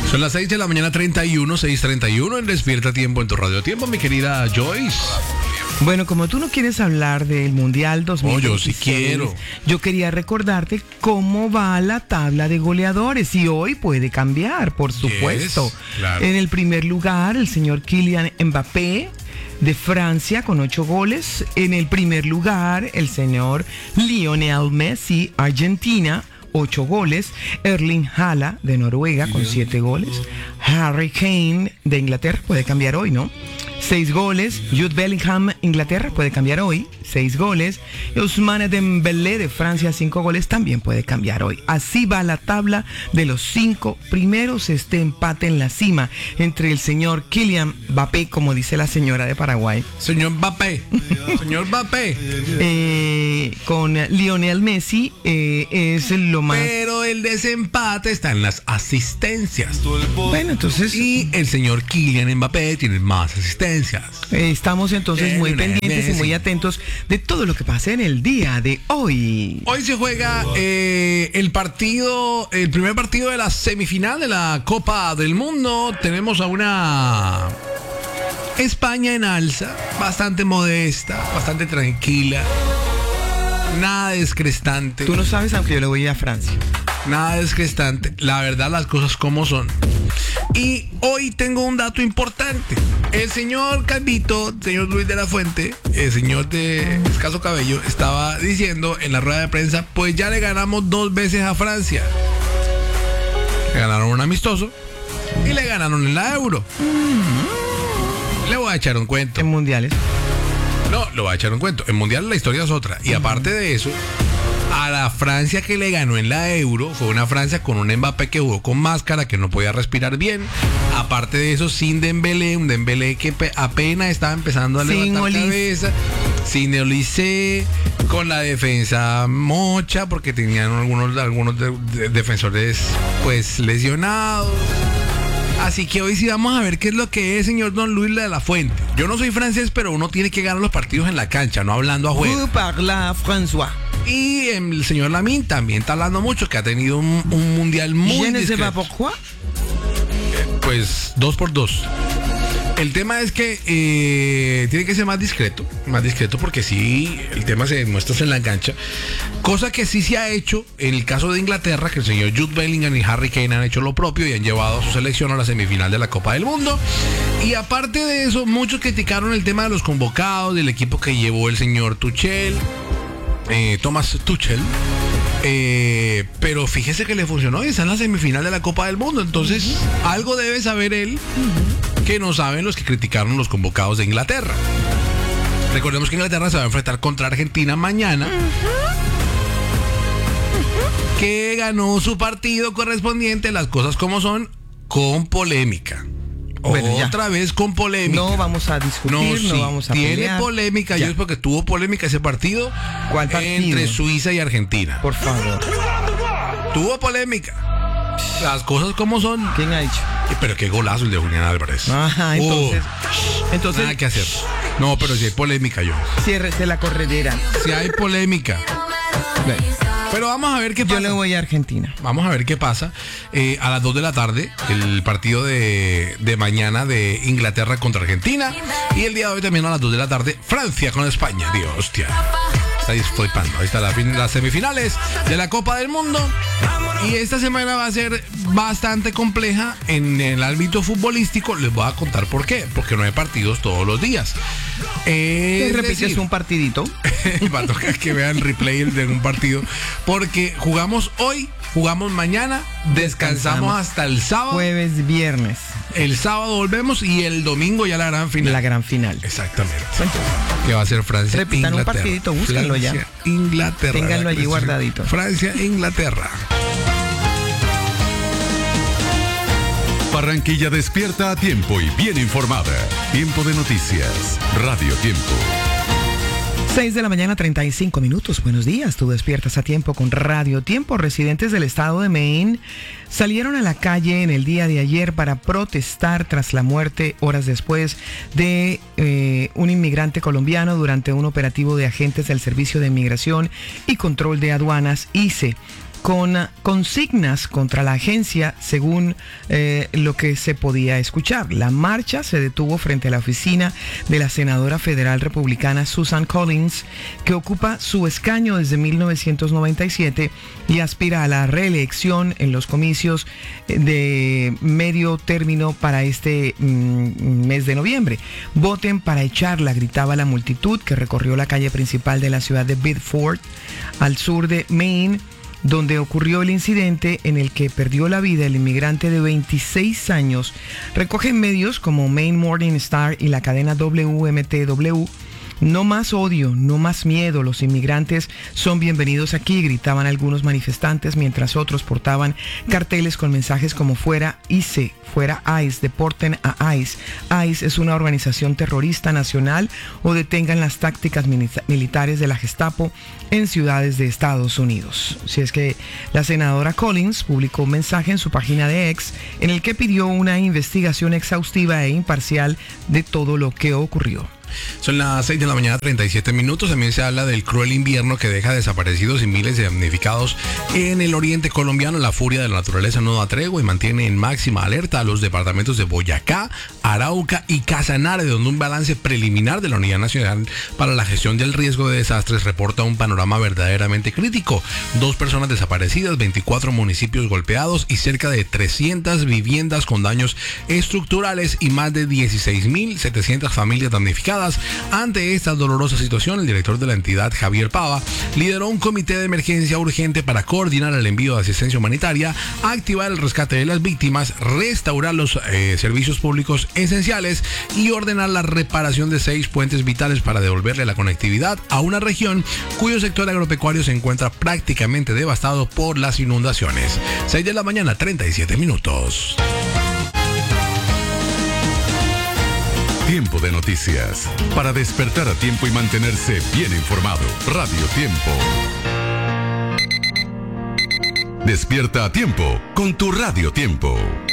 Son las 6 de la mañana 6:31 en Despierta Tiempo en tu Radio Tiempo, mi querida Joyce. Bueno, como tú no quieres hablar del Mundial 2026, yo sí quiero. Yo quería recordarte cómo va la tabla de goleadores y hoy puede cambiar, por supuesto. Yes, claro. En el primer lugar, el señor Kylian Mbappé de Francia con 8 goles. En el primer lugar, el señor Lionel Messi, Argentina, 8 goles. Erling Haaland de Noruega con 7 goles. Harry Kane de Inglaterra, puede cambiar hoy, ¿no? 6 goles. Jude Bellingham, Inglaterra, puede cambiar hoy, 6 goles. Ousmane Dembélé de Francia, 5 goles, también puede cambiar hoy. Así va la tabla de los 5 primeros. Este empate en la cima entre el señor Kylian Mbappé, como dice la señora de Paraguay. Señor Mbappé. Señor Mbappé. Con Lionel Messi es lo más... Pero el desempate está en las asistencias. Bueno, entonces... Y el señor Kylian Mbappé tiene más asistencias. Estamos entonces muy pendientes y muy atentos de todo lo que pase en el día de hoy. Hoy se juega el primer partido de la semifinal de la Copa del Mundo. Tenemos a una España en alza, bastante modesta, bastante tranquila, nada descrestante. Tú no sabes, aunque yo le voy a Francia. Nada descrestante, la verdad, las cosas como son. Y hoy tengo un dato importante. El señor Calvito, señor Luis de la Fuente, el señor de escaso cabello, estaba diciendo en la rueda de prensa, pues ya le ganamos 2 veces a Francia. Le ganaron un amistoso y le ganaron en la Euro. Le voy a echar un cuento. En mundiales. No, le voy a echar un cuento. En mundial la historia es otra. Y aparte de eso, a la Francia que le ganó en la Euro fue una Francia con un Mbappé que jugó con máscara, que no podía respirar bien. Aparte de eso, sin Dembélé, un Dembélé que apenas estaba empezando a levantar cabeza, sin Olise, con la defensa mocha, porque tenían algunos defensores pues lesionados. Así que hoy sí vamos a ver qué es lo que es, señor Don Luis de la Fuente. Yo no soy francés, pero uno tiene que ganar los partidos en la cancha, no hablando a juego. Parla François. Y el señor Lamine también está hablando mucho, que ha tenido un mundial muy discreto. Pues 2x2. El tema es que tiene que ser más discreto porque sí, el tema se demuestra en la cancha. Cosa que sí se ha hecho en el caso de Inglaterra, que el señor Jude Bellingham y Harry Kane han hecho lo propio y han llevado a su selección a la semifinal de la Copa del Mundo. Y aparte de eso, muchos criticaron el tema de los convocados, del equipo que llevó el señor Tuchel, Thomas Tuchel. Pero fíjese que le funcionó y está en la semifinal de la Copa del Mundo. Entonces, algo debe saber él que no saben los que criticaron los convocados de Inglaterra. Recordemos que Inglaterra se va a enfrentar contra Argentina mañana, que ganó su partido correspondiente, las cosas como son, con polémica. Bueno, otra vez con polémica. No vamos a discutir, no vamos a pelear. Tiene polémica, yo es porque tuvo polémica ese partido. ¿Cuál partido? Entre Suiza y Argentina. Por favor. Tuvo polémica. Las cosas como son. ¿Quién ha dicho? Pero qué golazo el de Julián Álvarez. Ajá, entonces nada que hacer. No, pero si hay polémica, yo. Ciérrese la corredera. Si hay polémica. Bueno. Pero vamos a ver qué pasa. Yo le voy a Argentina. Vamos a ver qué pasa. A las 2 de la tarde, el partido de mañana de Inglaterra contra Argentina. Y el día de hoy también a las 2 de la tarde, Francia con España. Dios, hostia. Está flipando. Ahí está las semifinales de la Copa del Mundo. Y esta semana va a ser bastante compleja en el ámbito futbolístico. Les voy a contar por qué. Porque no hay partidos todos los días. ¿Te repites un partidito? Va a tocar que vean replay de un partido. Porque jugamos hoy, jugamos mañana, descansamos hasta el sábado. Jueves, viernes. El sábado volvemos y el domingo ya la gran final. La gran final. Exactamente. Que va a ser Francia. Repitan Inglaterra. Un partidito, búsquenlo ya. Inglaterra. Ténganlo allí guardadito. Francia, Inglaterra. Barranquilla despierta a tiempo y bien informada. Tiempo de noticias. Radio Tiempo. 6 de la mañana, 35 minutos. Buenos días, tú despiertas a tiempo con Radio Tiempo. Residentes del estado de Maine salieron a la calle en el día de ayer para protestar tras la muerte, horas después, de un inmigrante colombiano durante un operativo de agentes del Servicio de Inmigración y Control de Aduanas, ICE. con consignas contra la agencia, según lo que se podía escuchar. La marcha se detuvo frente a la oficina de la senadora federal republicana Susan Collins, que ocupa su escaño desde 1997 y aspira a la reelección en los comicios de medio término para este mes de noviembre. Voten para echarla, gritaba la multitud que recorrió la calle principal de la ciudad de Biddeford, al sur de Maine, donde ocurrió el incidente en el que perdió la vida el inmigrante de 26 años. Recogen medios como Maine Morning Star y la cadena WMTW. No más odio, no más miedo, los inmigrantes son bienvenidos aquí, gritaban algunos manifestantes, mientras otros portaban carteles con mensajes como fuera ICE, fuera ICE, deporten a ICE. ICE es una organización terrorista nacional, o detengan las tácticas militares de la Gestapo en ciudades de Estados Unidos. Si es que la senadora Collins publicó un mensaje en su página de X en el que pidió una investigación exhaustiva e imparcial de todo lo que ocurrió. Son las 6 de la mañana, 37 minutos. También se habla del cruel invierno que deja desaparecidos y miles de damnificados en el oriente colombiano. La furia de la naturaleza no da tregua y mantiene en máxima alerta a los departamentos de Boyacá, Arauca y Casanare, donde un balance preliminar de la Unidad Nacional para la Gestión del Riesgo de Desastres reporta un panorama verdaderamente crítico. 2 personas desaparecidas, 24 municipios golpeados y cerca de 300 viviendas con daños estructurales y más de 16.700 familias damnificadas. Ante esta dolorosa situación, el director de la entidad, Javier Pava, lideró un comité de emergencia urgente para coordinar el envío de asistencia humanitaria, activar el rescate de las víctimas, restaurar los servicios públicos esenciales y ordenar la reparación de 6 puentes vitales para devolverle la conectividad a una región cuyo sector agropecuario se encuentra prácticamente devastado por las inundaciones. 6 de la mañana, 37 minutos. Tiempo de noticias. Para despertar a tiempo y mantenerse bien informado. Radio Tiempo. Despierta a tiempo con tu Radio Tiempo.